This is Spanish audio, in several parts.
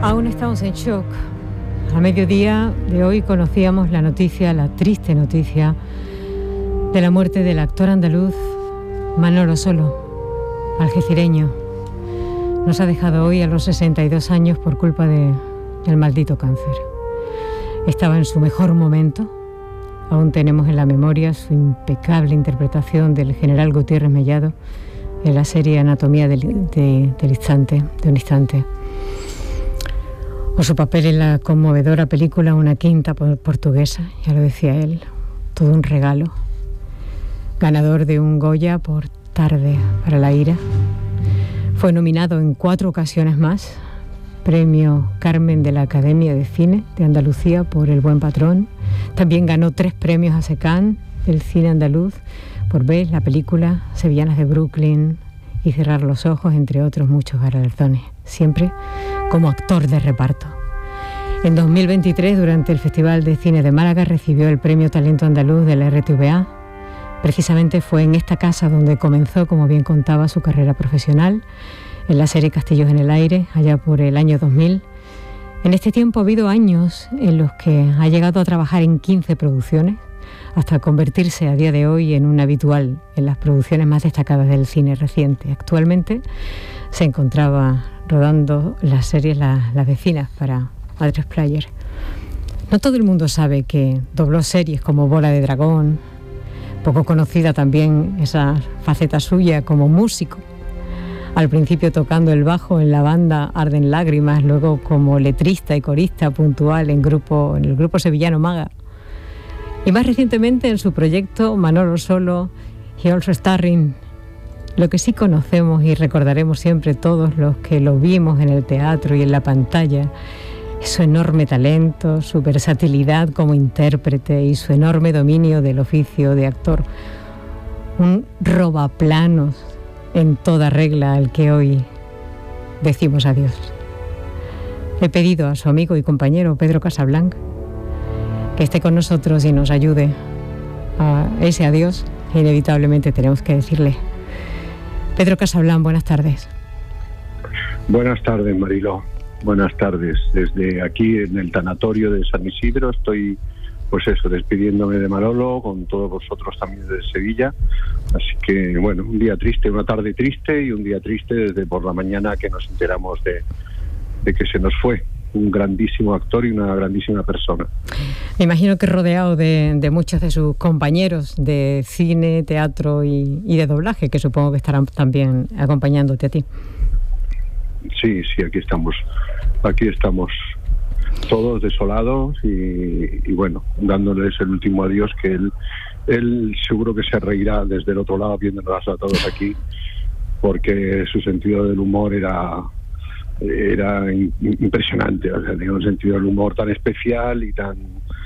Aún estamos en shock. A mediodía de hoy conocíamos la noticia, la triste noticia, de la muerte del actor andaluz Manolo Solo, algecireño. Nos ha dejado hoy a los 62 años por culpa del maldito cáncer. Estaba en su mejor momento. Aún tenemos en la memoria su impecable interpretación del general Gutiérrez Mellado en la serie Anatomía de un instante. O su papel en la conmovedora película Una quinta portuguesa, ya lo decía él, todo un regalo. Ganador de un Goya por Tarde para la ira. Fue nominado en 4 ocasiones más. Premio Carmen de la Academia de Cine de Andalucía por El buen patrón. También ganó 3 premios a SECAN del cine andaluz por ver la película Sevillanas de Brooklyn y Cerrar los ojos, entre otros muchos galardones, siempre como actor de reparto. En 2023, durante el Festival de Cine de Málaga, recibió el Premio Talento Andaluz de la RTVA. Precisamente fue en esta casa donde comenzó, como bien contaba, su carrera profesional, en la serie Castillos en el aire, allá por el año 2000. En este tiempo ha habido años en los que ha llegado a trabajar en 15 producciones, hasta convertirse a día de hoy en un habitual en las producciones más destacadas del cine reciente. Actualmente se encontraba rodando las series Las vecinas para A3 Player. No todo el mundo sabe que dobló series como Bola de dragón, poco conocida también esa faceta suya como músico. Al principio tocando el bajo en la banda Arden Lágrimas, luego como letrista y corista puntual en el grupo sevillano Maga. Y más recientemente en su proyecto Manolo Solo y Also Starring. Lo que sí conocemos y recordaremos siempre todos los que lo vimos en el teatro y en la pantalla es su enorme talento, su versatilidad como intérprete y su enorme dominio del oficio de actor. Un robaplanos en toda regla al que hoy decimos adiós. He pedido a su amigo y compañero Pedro Casablanc que esté con nosotros y nos ayude a ese adiós que inevitablemente tenemos que decirle. Pedro Casablanc, buenas tardes. Buenas tardes, Mariló. Buenas tardes. Desde aquí en el tanatorio de San Isidro estoy, despidiéndome de Manolo, con todos vosotros también de Sevilla. Así que, bueno, un día triste, una tarde triste y un día triste desde por la mañana que nos enteramos de que se nos fue un grandísimo actor y una grandísima persona. Me imagino que rodeado de muchos de sus compañeros de cine, teatro y de doblaje, que supongo que estarán también acompañándote a ti. Sí, aquí estamos todos desolados y bueno, dándoles el último adiós, que él seguro que se reirá desde el otro lado viéndonos a todos aquí, porque su sentido del humor era impresionante. O sea, tenía un sentido del humor tan especial y tan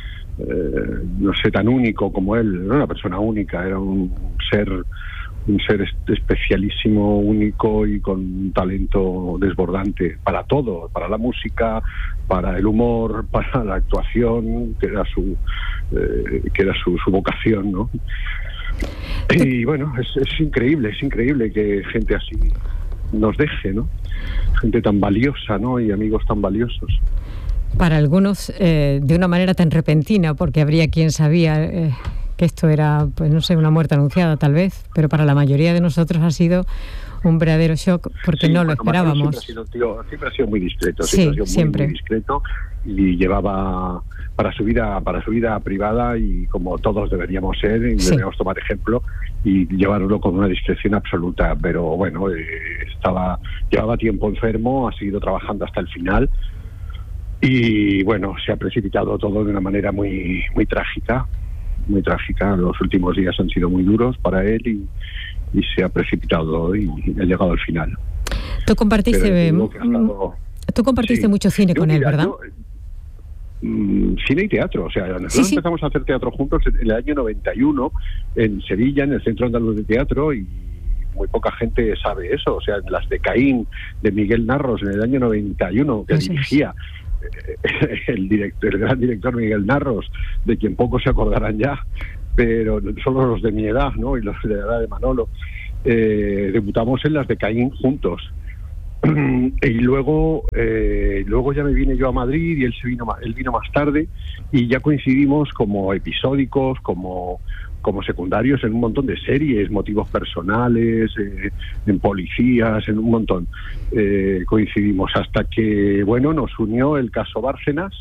tan único como él. Era una persona única, era un ser especialísimo, único y con un talento desbordante para todo, para la música, para el humor, para la actuación, que era su vocación, ¿no? Y bueno, es increíble que gente así nos deje, ¿no? Gente tan valiosa, ¿no? Y amigos tan valiosos. Para algunos de una manera tan repentina, porque habría quien sabía que esto era, pues no sé, una muerte anunciada tal vez, pero para la mayoría de nosotros ha sido un verdadero shock porque no lo esperábamos. Siempre ha sido muy discreto, siempre. Muy discreto, y llevaba para su vida privada, y como todos deberíamos ser, y deberíamos tomar ejemplo y llevarlo con una discreción absoluta. Pero bueno, llevaba tiempo enfermo, ha seguido trabajando hasta el final y bueno, se ha precipitado todo de una manera muy trágica. Los últimos días han sido muy duros para él y se ha precipitado y ha llegado al final. Tú compartiste mucho cine con él, ¿verdad? Cine y teatro. O sea, nosotros empezamos a hacer teatro juntos en el año 91 en Sevilla, en el Centro Andaluz de Teatro, y muy poca gente sabe eso. O sea, las de Caín, de Miguel Narros, en el año 91, que dirigía el gran director Miguel Narros, de quien pocos se acordarán ya, pero solo los de mi edad, ¿no? Y los de la edad de Manolo. Debutamos en las de Caín juntos. Y luego ya me vine yo a Madrid y él vino más tarde, y ya coincidimos como episódicos, como secundarios en un montón de series, Motivos personales, en Policías, en un montón. Coincidimos hasta que, nos unió el caso Bárcenas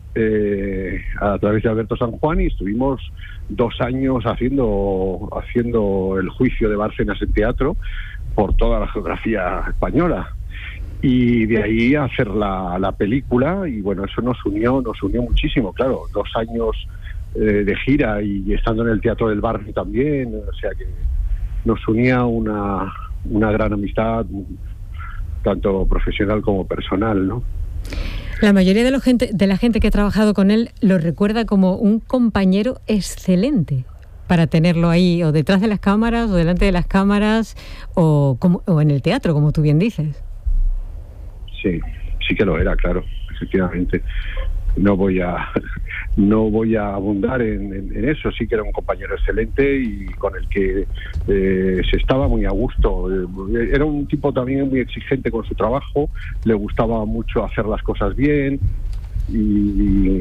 a través de Alberto San Juan, y estuvimos 2 años haciendo el juicio de Bárcenas en teatro por toda la geografía española. Y de ahí a hacer la película, y eso nos unió muchísimo, claro, 2 años de gira y estando en el Teatro del Barrio también, o sea que nos unía una gran amistad, tanto profesional como personal, ¿no? La mayoría de la gente que ha trabajado con él lo recuerda como un compañero excelente para tenerlo ahí, o detrás de las cámaras, o delante de las cámaras, o en el teatro, como tú bien dices. Sí que lo era, claro, efectivamente. No voy a abundar en eso. Sí que era un compañero excelente y con el que se estaba muy a gusto. Era un tipo también muy exigente con su trabajo, le gustaba mucho hacer las cosas bien y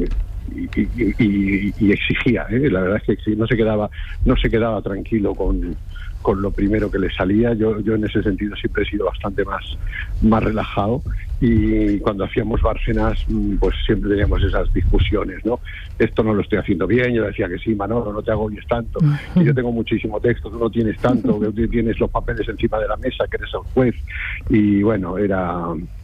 exigía, La verdad es que no se quedaba tranquilo con lo primero que le salía. Yo en ese sentido siempre he sido bastante más relajado, y cuando hacíamos Bárcenas pues siempre teníamos esas discusiones, ¿no? Esto no lo estoy haciendo bien, yo decía que sí, Manolo, no te agobies tanto, que yo tengo muchísimo texto, tú no tienes tanto, que tú tienes los papeles encima de la mesa, que eres el juez, y era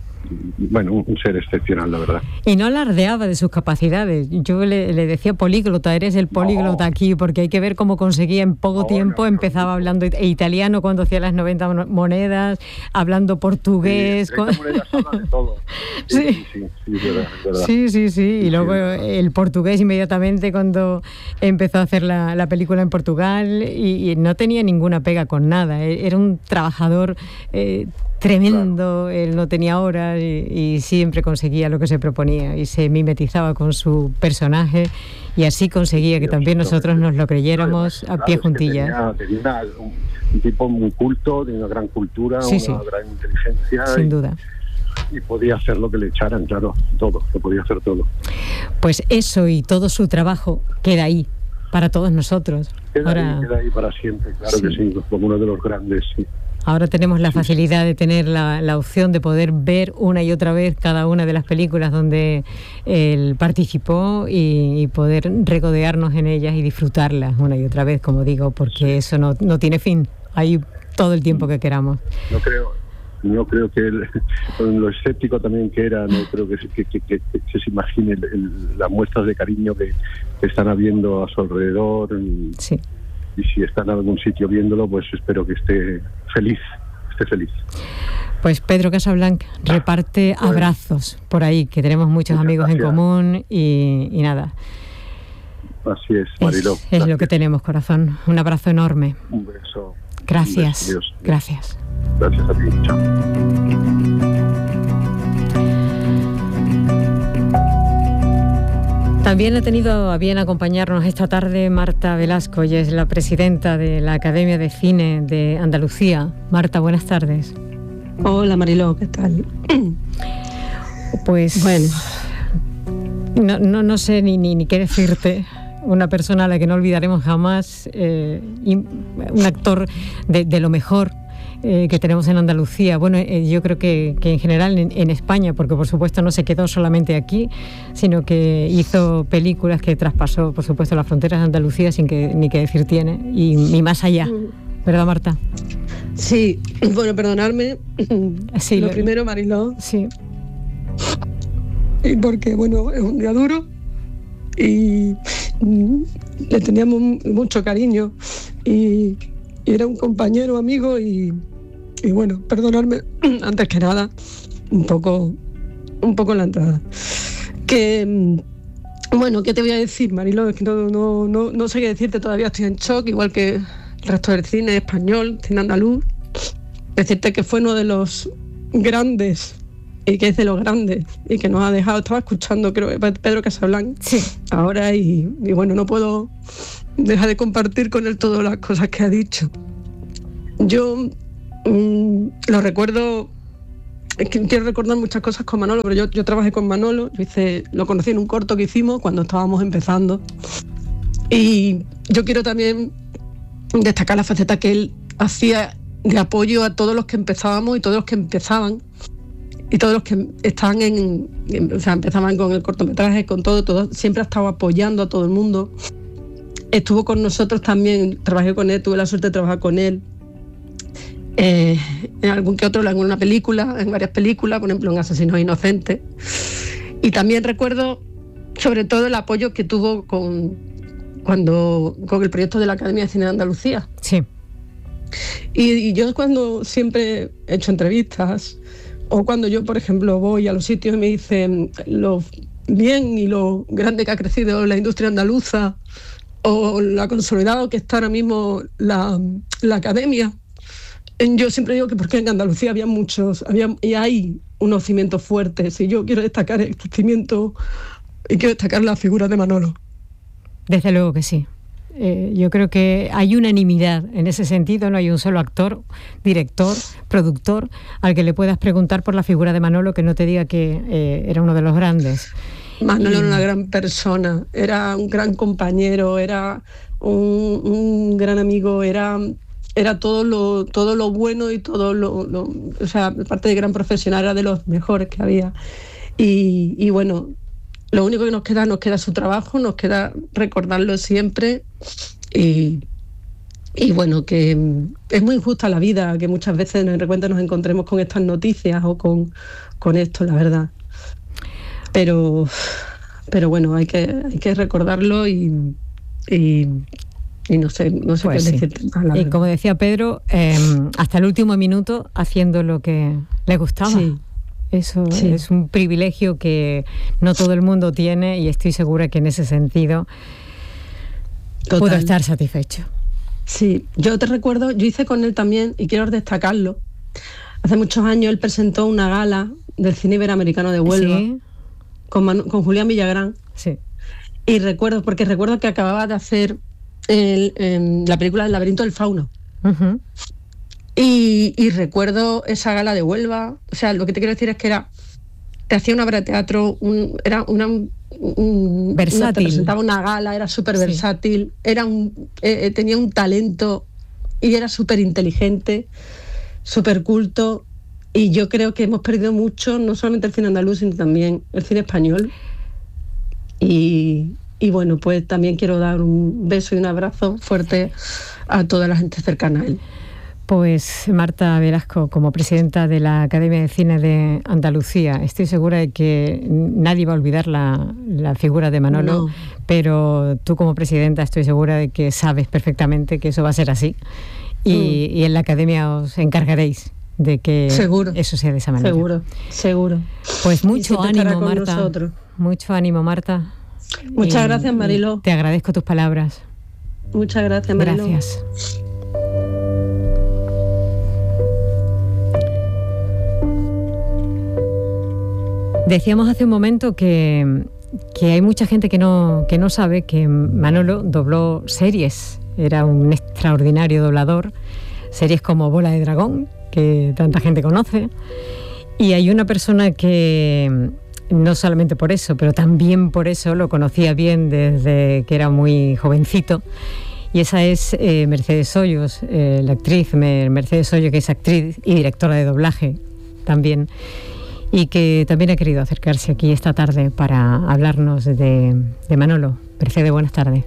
un ser excepcional, la verdad. Y no alardeaba de sus capacidades. Yo le decía políglota, eres el políglota aquí, porque hay que ver cómo conseguía en poco tiempo. Empezaba hablando italiano cuando hacía las 90 monedas, hablando portugués. 30 monedas habla de todo. Sí, verdad. Sí. Y luego el portugués inmediatamente cuando empezó a hacer la película en Portugal, y no tenía ninguna pega con nada. Era un trabajador tremendo, claro. Él no tenía horas y siempre conseguía lo que se proponía y se mimetizaba con su personaje, y así conseguía que también nosotros nos lo creyéramos a pie juntillas. Tenía un tipo muy culto, de una gran cultura, una gran inteligencia. Sin duda. Y podía hacer lo que le echaran, claro, todo, lo podía hacer todo. Pues eso y todo su trabajo queda ahí para todos nosotros. Queda ahí para siempre, claro que sí, como uno de los grandes, sí. Ahora tenemos la facilidad de tener la opción de poder ver una y otra vez cada una de las películas donde él participó y poder regodearnos en ellas y disfrutarlas una y otra vez, como digo, porque eso no tiene fin. Hay todo el tiempo que queramos. No creo que él, con lo escéptico también que era, no creo que se imagine las muestras de cariño que están habiendo a su alrededor. Sí. Y si está en algún sitio viéndolo, pues espero que esté feliz. Pues Pedro Casablanch reparte abrazos por ahí, que tenemos muchos amigos en común y nada. Así es, Mariló. Es lo que tenemos, corazón. Un abrazo enorme. Un beso. Gracias. Un beso, Gracias. Gracias a ti. Chao. También ha tenido a bien acompañarnos esta tarde Marta Velasco, ella es la presidenta de la Academia de Cine de Andalucía. Marta, buenas tardes. Hola Mariló, ¿qué tal? Pues bueno, no sé ni qué decirte. Una persona a la que no olvidaremos jamás, un actor de lo mejor que tenemos en Andalucía. Bueno, yo creo que en general en España, porque por supuesto no se quedó solamente aquí, sino que hizo películas que traspasó, por supuesto, las fronteras de Andalucía sin que ni que decir tiene, y más allá. ¿Verdad, Marta? Sí, bueno, perdonadme. Sí, lo primero, Mariló. Sí. Y porque, bueno, es un día duro y le teníamos mucho cariño y era un compañero, amigo y bueno, perdonadme antes que nada un poco la entrada. Que bueno, ¿qué te voy a decir, Mariló? Es que no sé qué decirte, todavía estoy en shock, igual que el resto del cine español, cine andaluz. Decirte que fue uno de los grandes y que es de los grandes y que nos ha dejado, estaba escuchando creo Pedro Casablanch ahora y bueno, no puedo dejar de compartir con él todas las cosas que ha dicho. Yo lo recuerdo es que quiero recordar muchas cosas con Manolo, pero yo trabajé con Manolo, lo conocí en un corto que hicimos cuando estábamos empezando. Y yo quiero también destacar la faceta que él hacía de apoyo a todos los que empezábamos y todos los que empezaban y todos los que estaban empezaban con el cortometraje, con todo, siempre ha estado apoyando a todo el mundo. Estuvo con nosotros también, trabajé con él, tuve la suerte de trabajar con él en algún que otro, en una película, en varias películas, por ejemplo en Asesinos Inocentes. Y también recuerdo sobre todo el apoyo que tuvo con el proyecto de la Academia de Cine de Andalucía. Sí. Y yo cuando siempre he hecho entrevistas, o cuando yo, por ejemplo, voy a los sitios y me dicen lo bien y lo grande que ha crecido la industria andaluza, o lo consolidado que está ahora mismo la Academia, yo siempre digo que porque en Andalucía y hay unos cimientos fuertes, y yo quiero destacar el cimiento y quiero destacar la figura de Manolo. Desde luego que sí. Yo creo que hay unanimidad en ese sentido, no hay un solo actor, director, productor al que le puedas preguntar por la figura de Manolo que no te diga que era uno de los grandes. Manolo era una gran persona, era un gran compañero, era un gran amigo, era todo lo bueno y o sea, aparte de gran profesional, era de los mejores que había. Y bueno, lo único que nos queda su trabajo, nos queda recordarlo siempre y bueno, que es muy injusta la vida, que muchas veces de repente nos encontremos con estas noticias o con esto, la verdad. Pero bueno, hay que recordarlo y no sé pues qué decirte más. Y como decía Pedro, hasta el último minuto haciendo lo que le gustaba. Sí. Eso es un privilegio que no todo el mundo tiene y estoy segura que en ese sentido puedo estar satisfecho. Sí, yo te recuerdo, yo hice con él también, y quiero destacarlo, hace muchos años él presentó una gala del cine iberoamericano de Huelva, ¿sí?, con Julián Villagrán. Sí. Y recuerdo que acababa de hacer la película El laberinto del fauno. Uh-huh. Y recuerdo esa gala de Huelva. O sea, lo que te quiero decir es que te hacía una obra de teatro, versátil. Te presentaba una gala, era súper versátil, tenía un talento y era súper inteligente, súper culto. Y yo creo que hemos perdido mucho, no solamente el cine andaluz, sino también el cine español. Y bueno, pues también quiero dar un beso y un abrazo fuerte a toda la gente cercana a él. Pues Marta Velasco, como presidenta de la Academia de Cine de Andalucía, estoy segura de que nadie va a olvidar la figura de Manolo, no. Pero tú como presidenta estoy segura de que sabes perfectamente que eso va a ser así y en la Academia os encargaréis de que eso sea de esa manera. Seguro. Pues mucho ánimo, Marta. Nosotros. Mucho ánimo, Marta. Muchas gracias, Mariló. Te agradezco tus palabras. Muchas gracias, Mariló. Gracias. Decíamos hace un momento que hay mucha gente que no sabe que Manolo dobló series. Era un extraordinario doblador. Series como Bola de Dragón, que tanta gente conoce. Y hay una persona que no solamente por eso, pero también por eso lo conocía bien desde que era muy jovencito. Y esa es Mercedes Hoyos, la actriz Mercedes Hoyos, que es actriz y directora de doblaje también. Y que también ha querido acercarse aquí esta tarde para hablarnos de Manolo. Mercedes, buenas tardes.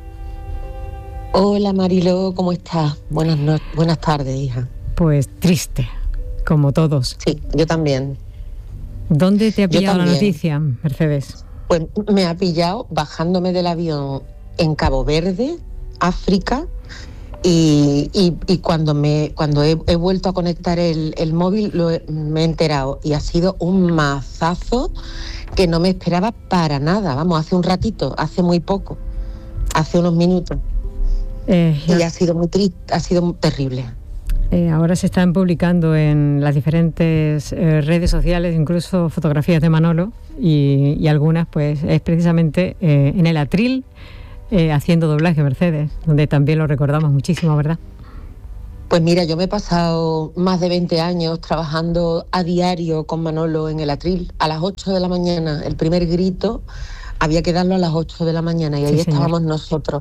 Hola Mariló, ¿cómo estás? Buenas tardes, hija. Pues triste, como todos. Sí, yo también. ¿Dónde te ha pillado la noticia, Mercedes? Pues me ha pillado bajándome del avión en Cabo Verde, África, y cuando he vuelto a conectar el móvil me he enterado y ha sido un mazazo que no me esperaba para nada. Vamos, hace un ratito, hace muy poco, hace unos minutos. Y ha sido muy triste, ha sido terrible. Ahora se están publicando en las diferentes redes sociales incluso fotografías de Manolo y algunas pues es precisamente en el atril haciendo doblaje, Mercedes, donde también lo recordamos muchísimo, ¿verdad? Pues mira, yo me he pasado más de 20 años trabajando a diario con Manolo en el Atril, a las 8 de la mañana. El primer grito había que darlo a las 8 de la mañana y ahí estábamos nosotros.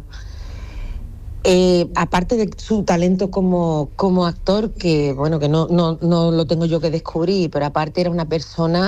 Aparte de su talento como actor, que bueno, que no lo tengo yo que descubrir, pero aparte era una persona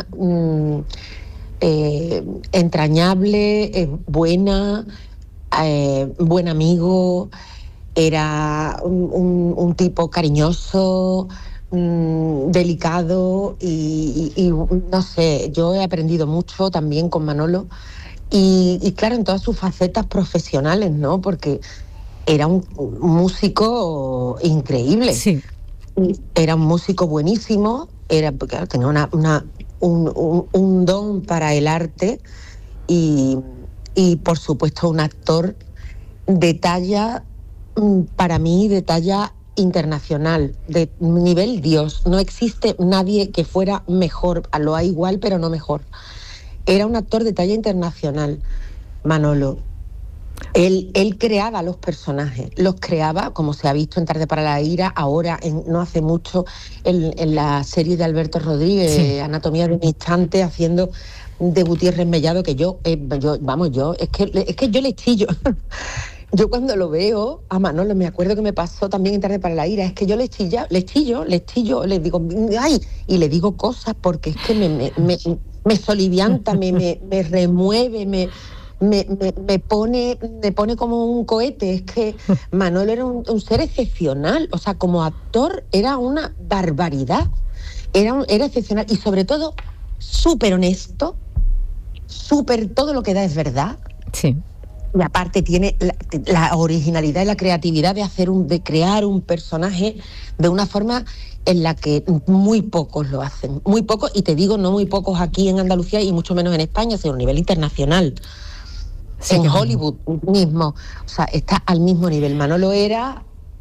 entrañable, buena, buen amigo. Era un tipo cariñoso, delicado y no sé, yo he aprendido mucho también con Manolo y claro, en todas sus facetas profesionales, ¿no? Porque era un músico increíble. Sí. Era un músico buenísimo, claro, tenía un don para el arte y por supuesto un actor de talla, para mí, de talla internacional, de nivel Dios. No existe nadie que fuera mejor, lo hay igual, pero no mejor. Era un actor de talla internacional, Manolo. Él creaba los personajes, los creaba, como se ha visto en Tarde para la Ira, ahora, no hace mucho, en la serie de Alberto Rodríguez, sí. Anatomía de un instante, haciendo de Gutiérrez Mellado, que es que yo le chillo. Yo cuando lo veo a Manolo, me acuerdo que me pasó también en Tarde para la Ira, es que yo le chillo, le digo, ¡ay! Y le digo cosas porque es que me solivianta, me remueve, me pone como un cohete. Es que Manolo era un ser excepcional, o sea, como actor era una barbaridad, era excepcional y sobre todo súper honesto, todo lo que da es verdad. Sí. Y aparte tiene la originalidad y la creatividad de crear un personaje de una forma en la que muy pocos lo hacen. Muy pocos, y te digo, no muy pocos aquí en Andalucía y mucho menos en España, sino a nivel internacional. Sí, en Hollywood mismo. O sea, está al mismo nivel. Manolo era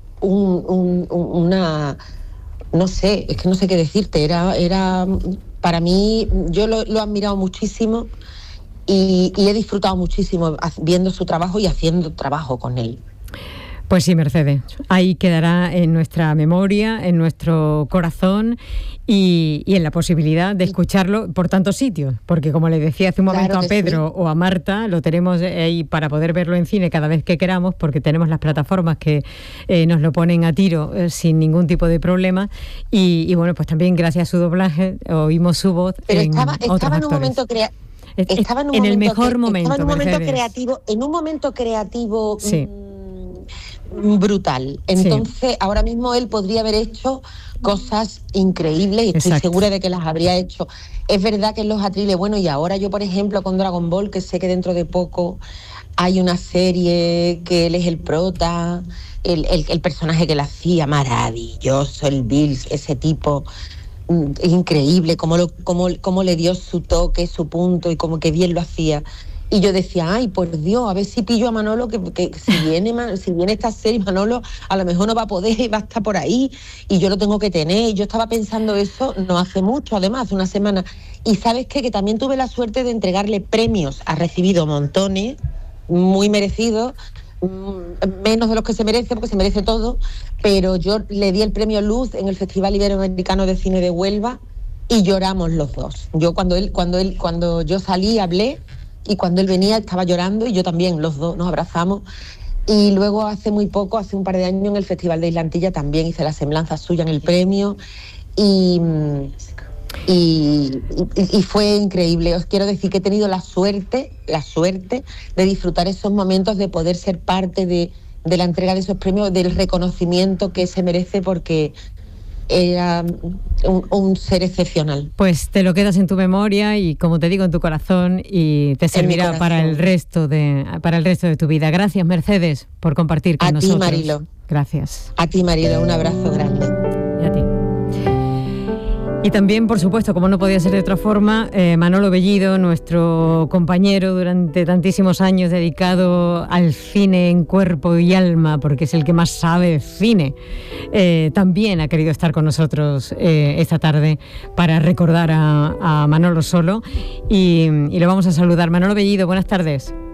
una... No sé, es que no sé qué decirte. Era para mí, yo lo he admirado muchísimo. Y he disfrutado muchísimo viendo su trabajo y haciendo trabajo con él. Pues sí, Mercedes, ahí quedará en nuestra memoria, en nuestro corazón y en la posibilidad de escucharlo por tantos sitios, porque como le decía hace un momento a Pedro o a Marta, lo tenemos ahí para poder verlo en cine cada vez que queramos, porque tenemos las plataformas que nos lo ponen a tiro sin ningún tipo de problema y bueno, pues también gracias a su doblaje oímos su voz. Pero estaba en un momento Estaba en un momento creativo sí. Brutal. Entonces, sí. Ahora mismo él podría haber hecho cosas increíbles y estoy segura de que las habría hecho. Es verdad que en los atriles, bueno, y ahora yo, por ejemplo, con Dragon Ball, que sé que dentro de poco hay una serie que él es el prota, el personaje que él hacía, maravilloso, el Bills, ese tipo... increíble, cómo le dio su toque, su punto y como que bien lo hacía. Y yo decía, ay, por Dios, a ver si pillo a Manolo, que si viene esta serie, Manolo a lo mejor no va a poder y va a estar por ahí y yo lo tengo que tener. Y yo estaba pensando eso no hace mucho, además, hace una semana. Y ¿sabes qué? Que también tuve la suerte de entregarle premios. Ha recibido montones, muy merecidos, menos de los que se merece, porque se merece todo, pero yo le di el premio Luz en el Festival Iberoamericano de Cine de Huelva y lloramos los dos. Yo cuando yo salí hablé y cuando él venía estaba llorando y yo también, los dos nos abrazamos. Y luego hace muy poco, hace un par de años, en el Festival de Islantilla también hice la semblanza suya en el premio y fue increíble. Os quiero decir que he tenido la suerte de disfrutar esos momentos, de poder ser parte de la entrega de esos premios, del reconocimiento que se merece, porque era un ser excepcional. Pues te lo quedas en tu memoria y, como te digo, en tu corazón, y te servirá para el resto de tu vida. Gracias, Mercedes, por compartir con nosotros. A ti, Marilo. Gracias. A ti, Marilo, un abrazo grande. Y a ti. Y también, por supuesto, como no podía ser de otra forma, Manolo Bellido, nuestro compañero durante tantísimos años dedicado al cine en cuerpo y alma, porque es el que más sabe de cine, también ha querido estar con nosotros esta tarde para recordar a Manolo Solo y lo vamos a saludar. Manolo Bellido, buenas tardes.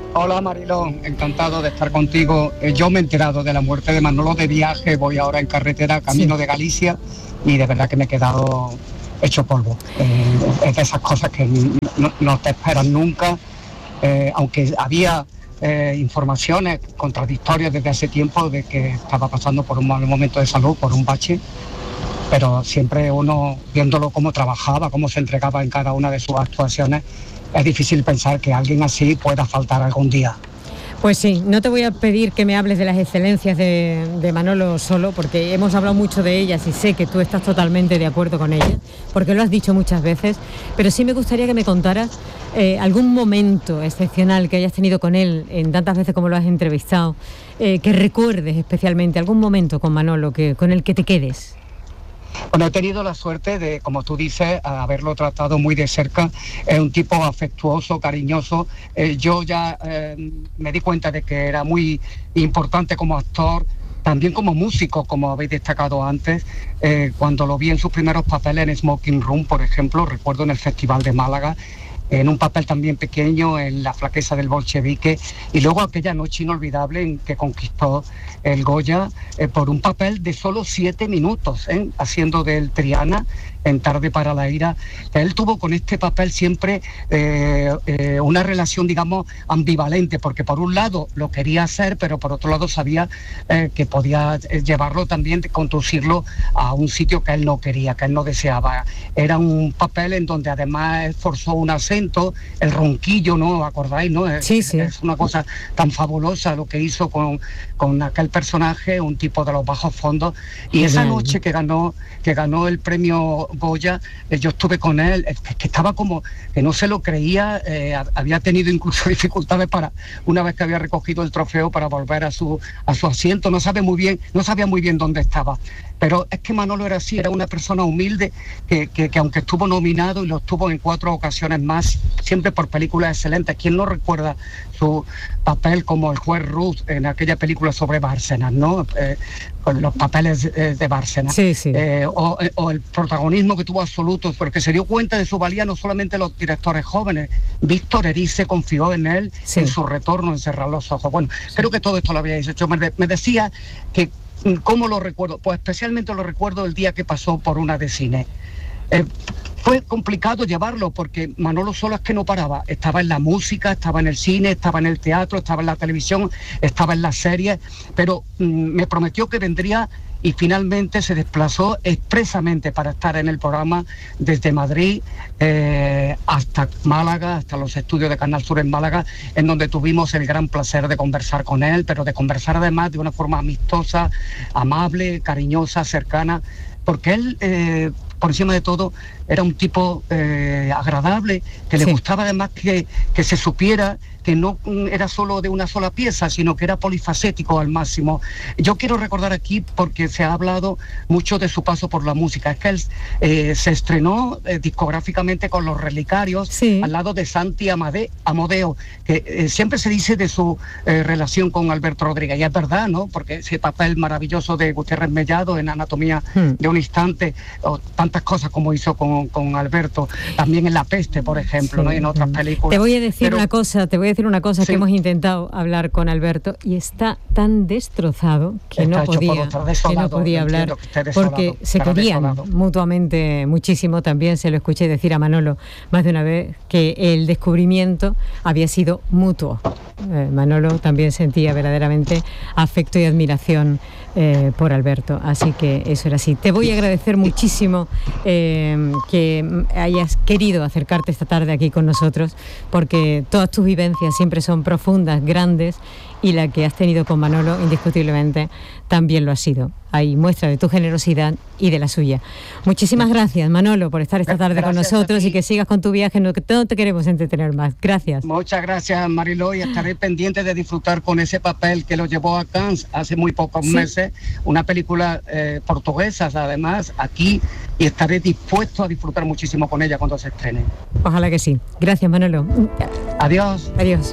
Hola Marilón, encantado de estar contigo. Yo me he enterado de la muerte de Manolo de viaje, voy ahora en carretera camino de Galicia y de verdad que me he quedado hecho polvo. Es de esas cosas que no te esperan nunca, aunque había informaciones contradictorias desde hace tiempo de que estaba pasando por un mal momento de salud, por un bache, pero siempre uno viéndolo cómo trabajaba, cómo se entregaba en cada una de sus actuaciones, es difícil pensar que alguien así pueda faltar algún día. Pues sí, no te voy a pedir que me hables de las excelencias de Manolo Solo, porque hemos hablado mucho de ellas y sé que tú estás totalmente de acuerdo con ellas, porque lo has dicho muchas veces, pero sí me gustaría que me contaras algún momento excepcional que hayas tenido con él, en tantas veces como lo has entrevistado, que recuerdes especialmente, algún momento con Manolo con el que te quedes. Bueno, he tenido la suerte de, como tú dices, haberlo tratado muy de cerca. Es un tipo afectuoso, cariñoso. Yo ya me di cuenta de que era muy importante como actor, también como músico, como habéis destacado antes. Cuando lo vi en sus primeros papeles en Smoking Room, por ejemplo, recuerdo en el Festival de Málaga, en un papel también pequeño, en La flaqueza del bolchevique, y luego aquella noche inolvidable en que conquistó el Goya por un papel de solo 7 minutos, haciendo del Triana en Tarde para la ira. Él tuvo con este papel siempre una relación, digamos, ambivalente, porque por un lado lo quería hacer, pero por otro lado sabía que podía llevarlo también, conducirlo a un sitio que él no quería, que él no deseaba. Era un papel en donde además esforzó un acento, el ronquillo, ¿no? ¿Acordáis, no? Sí, sí. Es una cosa tan fabulosa lo que hizo con aquel personaje, un tipo de los bajos fondos. Y esa noche que ganó el premio Goya, yo estuve con él, que estaba como que no se lo creía, había tenido incluso dificultades para, una vez que había recogido el trofeo, para volver a su asiento. No sabía muy bien dónde estaba. Pero es que Manolo era así, era una persona humilde que aunque estuvo nominado y lo estuvo en 4 ocasiones más, siempre por películas excelentes. ¿Quién no recuerda su papel como el juez Ruth en aquella película sobre Bárcenas, ¿no? Con los papeles de Bárcenas. Sí, sí. O el protagonismo que tuvo absoluto, porque se dio cuenta de su valía no solamente los directores jóvenes. Víctor Erice confió en él, en su retorno, en Cerrar los ojos. Bueno, creo que todo esto lo habíais hecho. Me decía que ¿cómo lo recuerdo? Pues especialmente lo recuerdo el día que pasó por una de cine. Fue complicado llevarlo porque Manolo Solo es que no paraba. Estaba en la música, estaba en el cine, estaba en el teatro, estaba en la televisión, estaba en las series, pero me prometió que vendría y finalmente se desplazó expresamente para estar en el programa desde Madrid hasta Málaga, hasta los estudios de Canal Sur en Málaga, en donde tuvimos el gran placer de conversar con él, pero de conversar además de una forma amistosa, amable, cariñosa, cercana, porque él, por encima de todo, era un tipo agradable, que le gustaba además que se supiera que no era solo de una sola pieza, sino que era polifacético al máximo. Yo quiero recordar aquí, porque se ha hablado mucho de su paso por la música, es que él se estrenó discográficamente con Los Relicarios, al lado de Santi Amodeo, que siempre se dice de su relación con Alberto Rodríguez, y es verdad, ¿no? Porque ese papel maravilloso de Gutiérrez Mellado en Anatomía de un instante, o tantas cosas como hizo con Alberto, también en La Peste, por ejemplo, ¿no? Y en otras películas. Te voy a decir una cosa que hemos intentado hablar con Alberto y está tan destrozado que no podía hablar, porque se querían mutuamente muchísimo. También se lo escuché decir a Manolo más de una vez que el descubrimiento había sido mutuo. Manolo también sentía verdaderamente afecto y admiración por Alberto, así que eso era así. Te voy a agradecer muchísimo que hayas querido acercarte esta tarde aquí con nosotros, porque todas tus vivencias siempre son profundas, grandes, y la que has tenido con Manolo indiscutiblemente también lo ha sido. Hay muestra de tu generosidad y de la suya. Muchísimas gracias, Manolo, por estar esta tarde con nosotros y que sigas con tu viaje. No te queremos entretener más. Gracias. Muchas gracias, Mariló, y estaré pendiente de disfrutar con ese papel que lo llevó a Cannes hace muy pocos meses, una película portuguesa, además, aquí, y estaré dispuesto a disfrutar muchísimo con ella cuando se estrene. Ojalá que sí. Gracias, Manolo. Adiós. Adiós.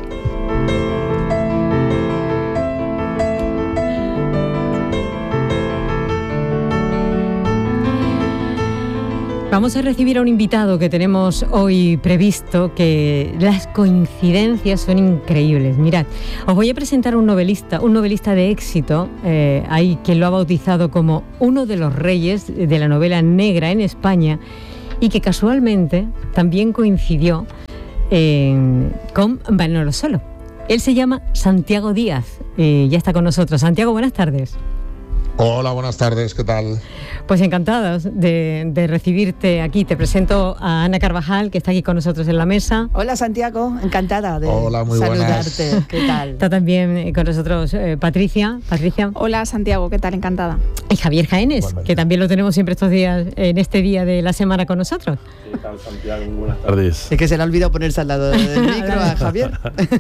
Vamos a recibir a un invitado que tenemos hoy previsto, que las coincidencias son increíbles. Mirad, os voy a presentar un novelista de éxito. Hay quien lo ha bautizado como uno de los reyes de la novela negra en España y que casualmente también coincidió con Manolo Solo. Él se llama Santiago Díaz. Ya está con nosotros. Santiago, buenas tardes. Hola, buenas tardes, ¿qué tal? Pues encantados de recibirte aquí. Te presento a Ana Carvajal, que está aquí con nosotros en la mesa. Hola, Santiago, encantada de saludarte. ¿Qué tal? Está también con nosotros Patricia. Hola, Santiago, ¿qué tal? Encantada. Y Javier Jaénes, que también lo tenemos siempre estos días, en este día de la semana con nosotros. ¿Qué tal, Santiago? Muy buenas tardes. Es que se le ha olvidado ponerse al lado del micro a Javier.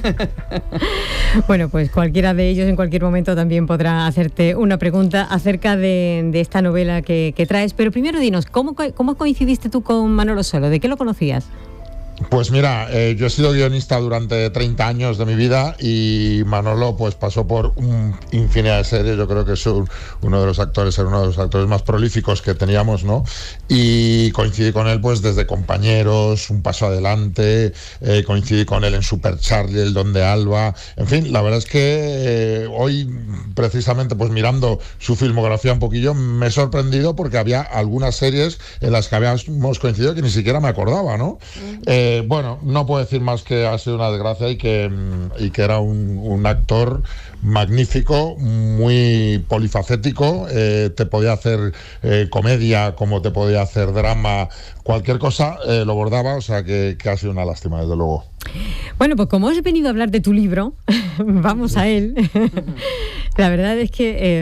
Bueno, pues cualquiera de ellos en cualquier momento también podrá hacerte una pregunta acerca de esta novela que traes. Pero primero dinos, ¿cómo coincidiste tú con Manolo Solo? ¿De qué lo conocías? Pues mira, yo he sido guionista durante 30 años de mi vida y Manolo pues pasó por infinidad de series. Yo creo que es uno de los actores más prolíficos que teníamos, ¿no? Y coincidí con él pues desde Compañeros, Un paso adelante, coincidí con él en Super Charlie, El Don de Alba. En fin, la verdad es que hoy precisamente pues mirando su filmografía un poquillo me he sorprendido porque había algunas series en las que habíamos coincidido que ni siquiera me acordaba, ¿no? Bueno, no puedo decir más que ha sido una desgracia y que era un actor magnífico, muy polifacético, te podía hacer comedia como te podía hacer drama, cualquier cosa lo bordaba, o sea que ha sido una lástima, desde luego. Bueno, pues como has venido a hablar de tu libro, vamos a él. La verdad es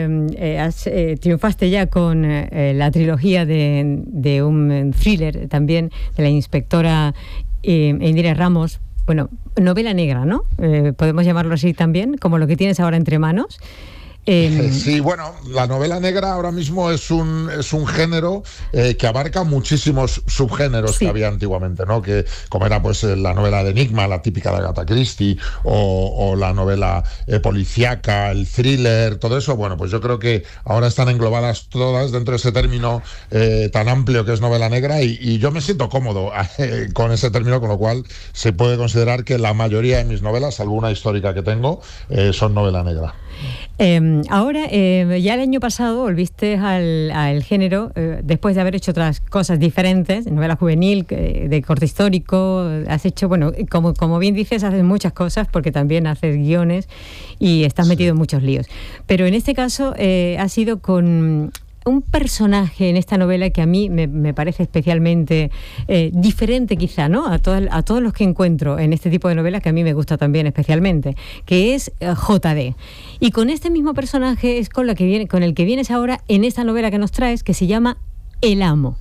que triunfaste ya con la trilogía de un thriller también de la inspectora Indira Ramos. Bueno, novela negra, ¿no? Podemos llamarlo así también, como lo que tienes ahora entre manos. Sí, bueno, la novela negra ahora mismo es un género que abarca muchísimos subgéneros que había antiguamente, ¿no? Que como era pues la novela de enigma, la típica de Agatha Christie, o la novela policíaca, el thriller, todo eso. Bueno, pues yo creo que ahora están englobadas todas dentro de ese término tan amplio que es novela negra y yo me siento cómodo con ese término, con lo cual se puede considerar que la mayoría de mis novelas, salvo una histórica que tengo, son novela negra. Ahora, ya el año pasado volviste al género, después de haber hecho otras cosas diferentes, novela juvenil, de corte histórico. Has hecho, bueno, como bien dices, haces muchas cosas porque también haces guiones y estás metido en muchos líos. Pero en este caso has sido con un personaje en esta novela que a mí me parece especialmente diferente quizá, ¿no? A todos los que encuentro en este tipo de novelas, que a mí me gusta también especialmente, que es JD. Y con este mismo personaje es con el que vienes ahora en esta novela que nos traes, que se llama El Amo.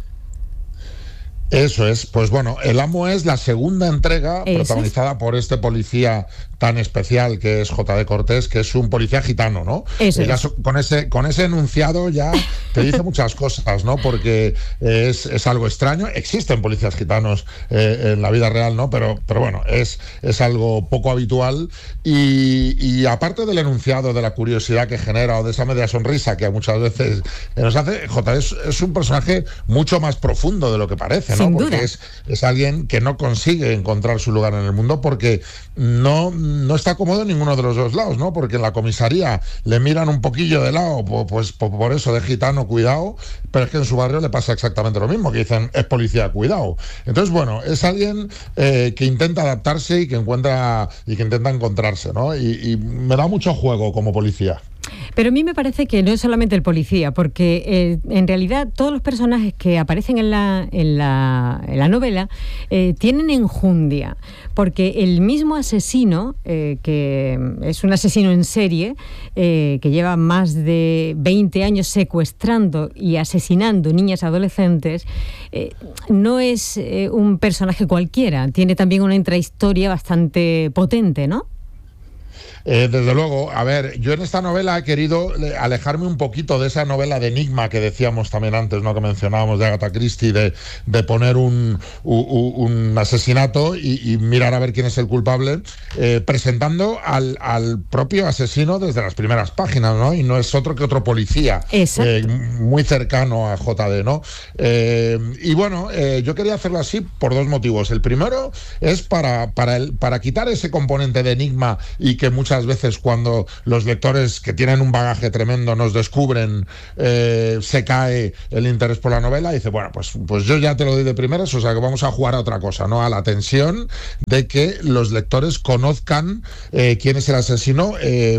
Eso es, pues bueno, El Amo es la segunda entrega protagonizada por este policía tan especial que es JD Cortés, que es un policía gitano, ¿no? Con ese enunciado ya te dice muchas cosas, ¿no? Porque es algo extraño. Existen policías gitanos en la vida real, ¿no? Pero bueno, es algo poco habitual y aparte del enunciado, de la curiosidad que genera o de esa media sonrisa que muchas veces nos hace, JD es un personaje mucho más profundo de lo que parece, ¿no? Porque es alguien que no consigue encontrar su lugar en el mundo porque no está cómodo en ninguno de los dos lados, ¿no? Porque en la comisaría le miran un poquillo de lado, pues por eso de gitano, cuidado, pero es que en su barrio le pasa exactamente lo mismo, que dicen, es policía, cuidado. Entonces, bueno, es alguien que intenta adaptarse y que intenta encontrarse, ¿no? Y me da mucho juego como policía. Pero a mí me parece que no es solamente el policía, porque en realidad todos los personajes que aparecen en la novela tienen enjundia, porque el mismo asesino, que es un asesino en serie, que lleva más de 20 años secuestrando y asesinando niñas y adolescentes, no es un personaje cualquiera, tiene también una intrahistoria bastante potente, ¿no? Desde luego, a ver, yo en esta novela he querido alejarme un poquito de esa novela de enigma que decíamos también antes, ¿no?, que mencionábamos de Agatha Christie, de poner un asesinato y mirar a ver quién es el culpable, presentando al propio asesino desde las primeras páginas, ¿no? Y no es otro que otro policía, muy cercano a JD, ¿no? Y bueno, yo quería hacerlo así por dos motivos. El primero es para quitar ese componente de enigma, y que muchas veces cuando los lectores que tienen un bagaje tremendo nos descubren, se cae el interés por la novela y dice, bueno, pues yo ya te lo doy de primeras, o sea que vamos a jugar a otra cosa, ¿no? A la tensión de que los lectores conozcan quién es el asesino,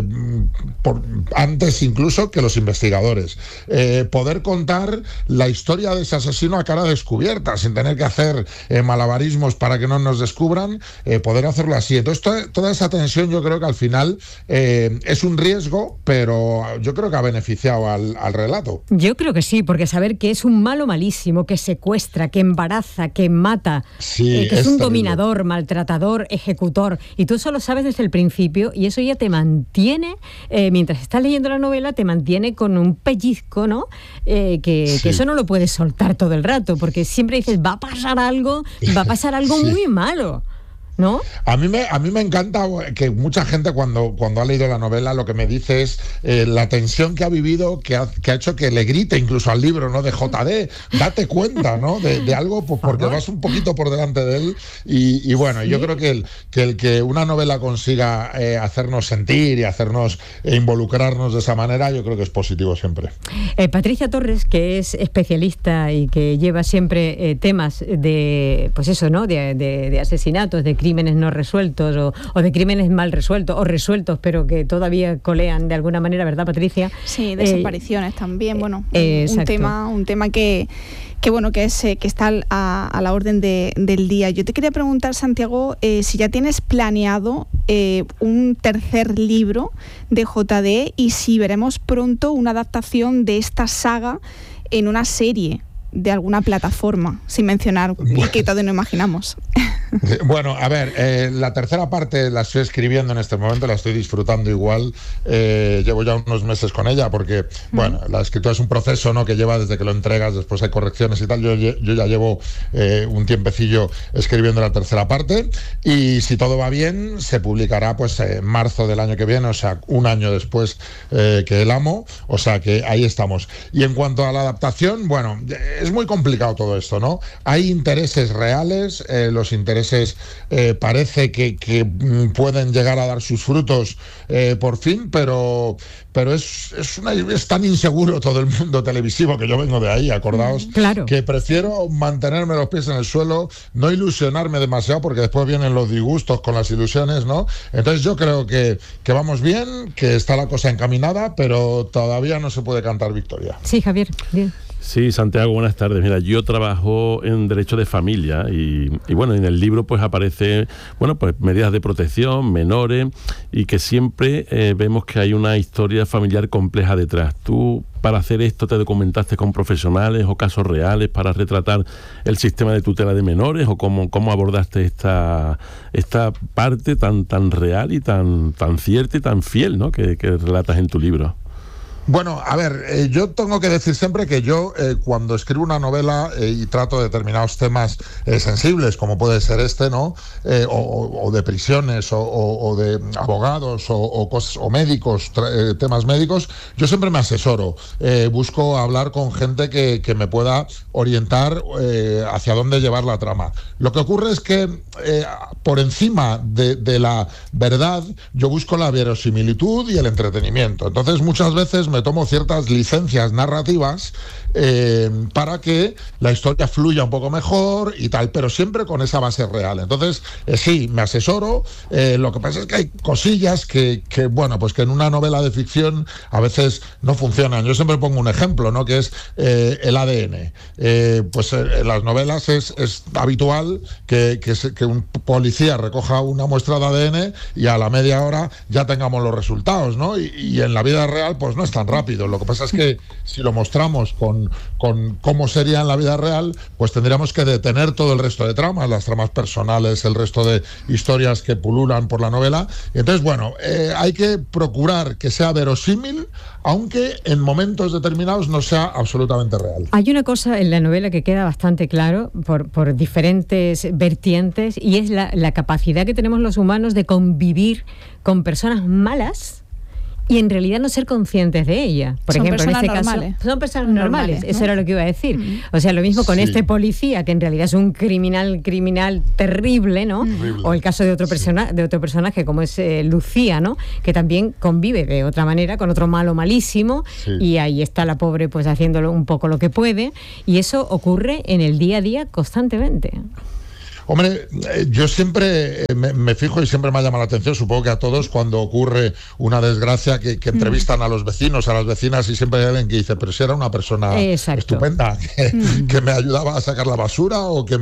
antes incluso que los investigadores. Poder contar la historia de ese asesino a cara descubierta, sin tener que hacer malabarismos para que no nos descubran, poder hacerlo así. Entonces toda esa tensión yo creo que al final es un riesgo, pero yo creo que ha beneficiado al relato. Yo creo que sí, porque saber que es un malo malísimo, que secuestra, que embaraza, que mata, que es un dominador, maltratador, ejecutor, y tú eso lo sabes desde el principio, y eso ya te mantiene, mientras estás leyendo la novela, te mantiene con un pellizco, ¿no? Que eso no lo puedes soltar todo el rato, porque siempre dices, va a pasar algo muy malo, ¿no? A mí me encanta que mucha gente cuando ha leído la novela lo que me dice es la tensión que ha vivido, que ha hecho que le grite incluso al libro, ¿no?, de JD, date cuenta, ¿no?, de algo, pues porque vas un poquito por delante de él, y bueno, yo creo que el que una novela consiga hacernos sentir y hacernos involucrarnos de esa manera, yo creo que es positivo siempre. Patricia Torres, que es especialista y que lleva siempre temas de, pues eso, ¿no?, de asesinatos, de crímenes no resueltos o de crímenes mal resueltos o resueltos pero que todavía colean de alguna manera, ¿verdad, Patricia? Sí, desapariciones también, bueno, un tema que está a la orden del día. Yo te quería preguntar, Santiago, si ya tienes planeado un tercer libro de JD y si veremos pronto una adaptación de esta saga en una serie de alguna plataforma, sin mencionar que todo no imaginamos. Bueno, a ver, la tercera parte la estoy escribiendo en este momento, la estoy disfrutando igual, llevo ya unos meses con ella porque, bueno, la escritura es un proceso, ¿no?, que lleva desde que lo entregas, después hay correcciones y tal. Yo ya llevo un tiempecillo escribiendo la tercera parte, y si todo va bien se publicará pues en marzo del año que viene, o sea, un año después que El Amo, o sea que ahí estamos. Y en cuanto a la adaptación, bueno, es muy complicado todo esto, ¿no? Hay intereses reales, los intereses parece que pueden llegar a dar sus frutos por fin, pero es tan inseguro todo el mundo televisivo, que yo vengo de ahí, acordaos, que prefiero mantenerme los pies en el suelo, no ilusionarme demasiado, porque después vienen los disgustos con las ilusiones, ¿no? Entonces yo creo que vamos bien, que está la cosa encaminada, pero todavía no se puede cantar victoria. Sí, Javier, bien. Sí, Santiago, buenas tardes. Mira, yo trabajo en Derecho de Familia y bueno, en el libro pues aparece, bueno, pues medidas de protección, menores, y que siempre vemos que hay una historia familiar compleja detrás. Tú, para hacer esto, te documentaste con profesionales o casos reales para retratar el sistema de tutela de menores, o cómo abordaste esta parte tan real y tan cierta y tan fiel, ¿no?, que relatas en tu libro. Bueno, a ver, yo tengo que decir siempre que yo cuando escribo una novela y trato determinados temas sensibles, como puede ser este, ¿no? O de prisiones o de abogados o cosas, o médicos, temas médicos, yo siempre me asesoro. Busco hablar con gente que me pueda orientar hacia dónde llevar la trama. Lo que ocurre es que por encima de la verdad yo busco la verosimilitud y el entretenimiento. Entonces muchas veces me tomo ciertas licencias narrativas para que la historia fluya un poco mejor y tal, pero siempre con esa base real. Entonces, sí, me asesoro. Lo que pasa es que hay cosillas que bueno, pues que en una novela de ficción a veces no funcionan. Yo siempre pongo un ejemplo, ¿no?, que es el ADN. Pues en las novelas es habitual que un policía recoja una muestra de ADN y a la media hora ya tengamos los resultados, ¿no? Y en la vida real pues no es tan rápido. Lo que pasa es que si lo mostramos con cómo sería en la vida real, pues tendríamos que detener todo el resto de tramas, las tramas personales, el resto de historias que pululan por la novela. Y entonces, bueno, hay que procurar que sea verosímil, aunque en momentos determinados no sea absolutamente real. Hay una cosa en la novela que queda bastante claro por diferentes vertientes, y es la capacidad que tenemos los humanos de convivir con personas malas y en realidad no ser conscientes de ella. Por ejemplo, en este caso, son personas normales, ¿no? Eso era lo que iba a decir. O sea, lo mismo con este policía, que en realidad es un criminal terrible, ¿no? O el caso de otro personaje como es Lucía, ¿no? Que también convive de otra manera con otro malo malísimo, y ahí está la pobre pues haciéndolo un poco lo que puede, y eso ocurre en el día a día constantemente. Hombre, yo siempre me fijo y siempre me ha llamado la atención, supongo que a todos, cuando ocurre una desgracia que entrevistan a los vecinos, a las vecinas, y siempre hay alguien que dice, pero si era una persona estupenda, que me ayudaba a sacar la basura o que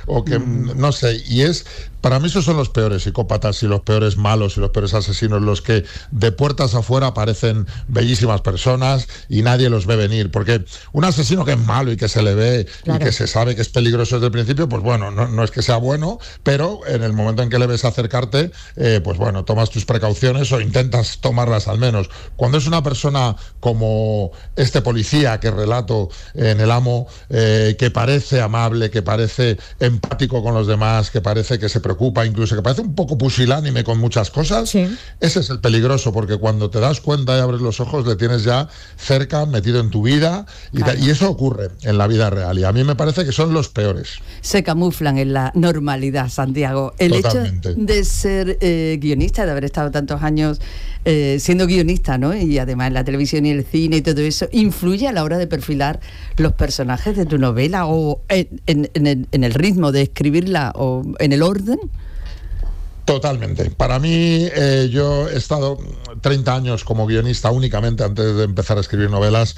no sé, y para mí esos son los peores psicópatas y los peores malos y los peores asesinos, los que de puertas afuera parecen bellísimas personas y nadie los ve venir, porque un asesino que es malo y que se le ve y que se sabe que es peligroso desde el principio, pues bueno, no es que sea bueno, pero en el momento en que le ves acercarte, pues bueno, tomas tus precauciones o intentas tomarlas al menos. Cuando es una persona como este policía que relato en El Amo, que parece amable, que parece empático con los demás, que parece que se preocupa, incluso que parece un poco pusilánime con muchas cosas, ese es el peligroso, porque cuando te das cuenta y abres los ojos, le tienes ya cerca, metido en tu vida, y eso ocurre en la vida real, y a mí me parece que son los peores. Se camuflan en la normalidad, Santiago. El Totalmente. Hecho de ser guionista, de haber estado tantos años siendo guionista, ¿no? Y además en la televisión y el cine y todo eso, ¿influye a la hora de perfilar los personajes de tu novela o en el ritmo de escribirla o en el orden? Totalmente. Para mí, yo he estado 30 años como guionista únicamente antes de empezar a escribir novelas.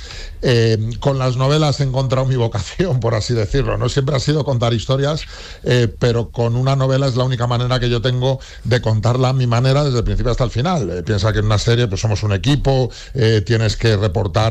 Con las novelas he encontrado mi vocación, por así decirlo, ¿no? Siempre ha sido contar historias, pero con una novela es la única manera que yo tengo de contarla a mi manera desde el principio hasta el final. Piensa que en una serie pues somos un equipo, tienes que reportar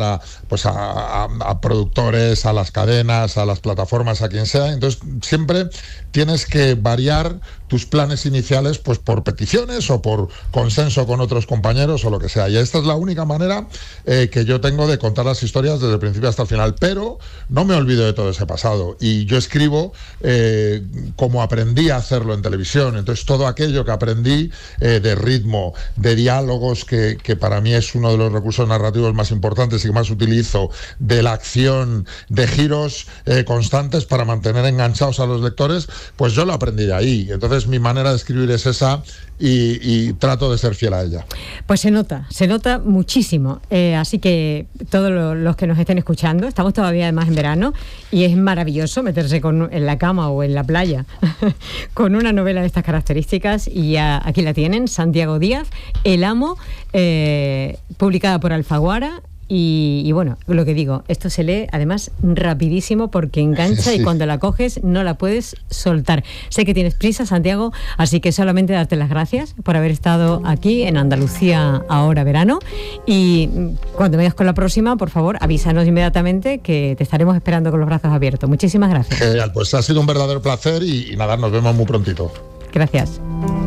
a productores, a las cadenas, a las plataformas, a quien sea. Entonces siempre tienes que variar tus planes iniciales pues por peticiones o por consenso con otros compañeros o lo que sea. Y esta es la única manera que yo tengo de contar las historias desde el principio hasta el final. Pero no me olvido de todo ese pasado. Y yo escribo como aprendí a hacerlo en televisión. Entonces todo aquello que aprendí de ritmo, de diálogos, que para mí es uno de los recursos narrativos más importantes y que más utilizo, de la acción, de giros constantes para mantener enganchados a los lectores, pues yo lo aprendí de ahí. Entonces mi manera de escribir es esa y trato de ser fiel a ella. Pues se nota muchísimo. Así que todos los que nos estén escuchando, estamos todavía además en verano y es maravilloso meterse en la cama o en la playa con una novela de estas características, y ya aquí la tienen, Santiago Díaz, El Amo, publicada por Alfaguara. Y bueno, lo que digo, esto se lee además rapidísimo porque engancha y cuando la coges no la puedes soltar. Sé que tienes prisa, Santiago, así que solamente darte las gracias por haber estado aquí en Andalucía Ahora Verano, y cuando vengas con la próxima, por favor, avísanos inmediatamente que te estaremos esperando con los brazos abiertos. Muchísimas gracias. Genial, pues ha sido un verdadero placer y nada, nos vemos muy prontito. Gracias.